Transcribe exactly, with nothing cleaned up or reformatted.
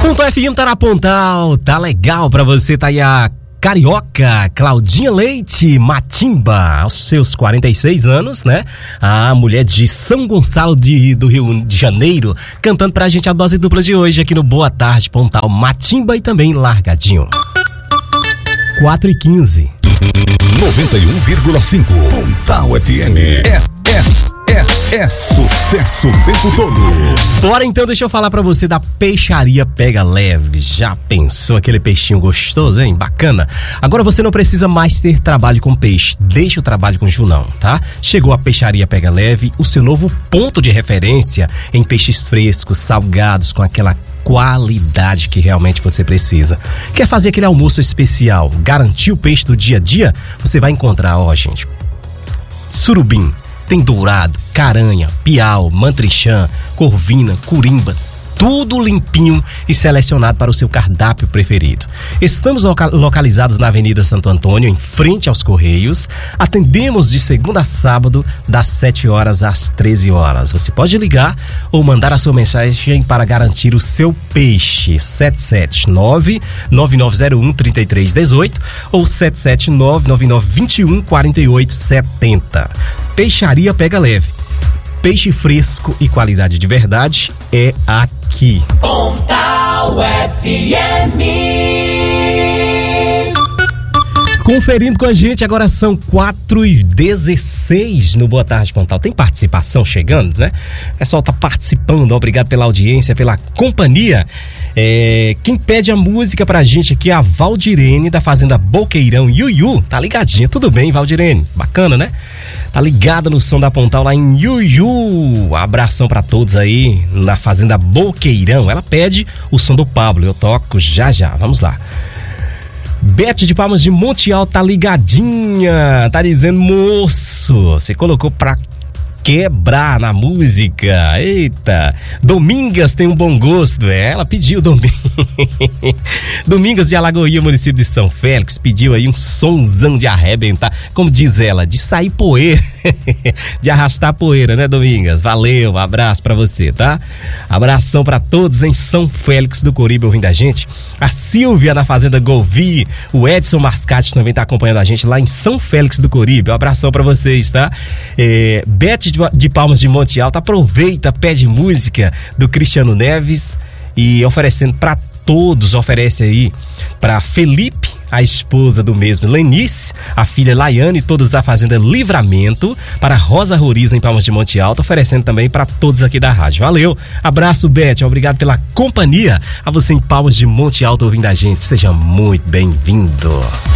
Ponto F M tá na Pontal, tá legal pra você, tá aí a carioca Claudinha Leite Matimba, aos seus quarenta e seis anos, né? A mulher de São Gonçalo de, do Rio de Janeiro, cantando pra gente a dose dupla de hoje aqui no Boa Tarde Pontal, Matimba e também Largadinho. quatro e quinze. noventa e um vírgula cinco Pontal F M. É, é, é, é sucesso o tempo todo. Bora então, deixa eu falar pra você da Peixaria Pega Leve. Já pensou aquele peixinho gostoso, hein? Bacana. Agora você não precisa mais ter trabalho com peixe. Deixa o trabalho com o Junão, tá? Chegou a Peixaria Pega Leve, o seu novo ponto de referência em peixes frescos, salgados, com aquela qualidade que realmente você precisa. Quer fazer aquele almoço especial, garantir o peixe do dia a dia? Você vai encontrar, ó, gente, surubim, tem dourado, caranha, piau, mantrichã, corvina, curimba, tudo limpinho e selecionado para o seu cardápio preferido. Estamos loca- localizados na Avenida Santo Antônio, em frente aos Correios. Atendemos de segunda a sábado, das sete horas às treze horas. Você pode ligar ou mandar a sua mensagem para garantir o seu peixe. sete sete nove, nove nove zero um, três três um oito ou sete sete nove, nove nove dois um, quatro oito sete zero. Peixaria Pega Leve. Peixe fresco e qualidade de verdade é aqui. Pontal F M. Conferindo com a gente, agora são quatro e dezesseis no Boa Tarde Pontal. Tem participação chegando, né? O pessoal tá participando, obrigado pela audiência, pela companhia. É, quem pede a música pra gente aqui é a Valdirene, da Fazenda Boqueirão, Iuiú. Tá ligadinha, tudo bem, Valdirene? Bacana, né? Tá ligada no som da Pontal lá em Iuiú. Abração pra todos aí na Fazenda Boqueirão. Ela pede o som do Pablo, eu toco já já, vamos lá. Bete de Palmas de Monte Alto tá ligadinha, tá dizendo, moço, você colocou pra quebrar na música. Eita, Domingas tem um bom gosto. É, ela pediu Domingas. Domingas de Alagoinha, município de São Félix, pediu aí um sonzão de arrebentar, como diz ela, de sair poeira, de arrastar poeira, né, Domingas? Valeu, um abraço pra você, tá? Abração pra todos em São Félix do Coribe ouvindo a gente. A Silvia na Fazenda Golvi, o Edson Mascate também tá acompanhando a gente lá em São Félix do Coribe. Um abração pra vocês, tá? É, Bete de Palmas de Monte Alto, aproveita, pede música do Cristiano Neves e oferecendo pra todos, oferece aí pra Felipe, a esposa do mesmo, Lenice, a filha Laiane, todos da Fazenda Livramento, para Rosa Roriz em Palmas de Monte Alto, oferecendo também para todos aqui da rádio. Valeu, abraço, Beth, obrigado pela companhia. A você em Palmas de Monte Alto ouvindo a gente, seja muito bem-vindo.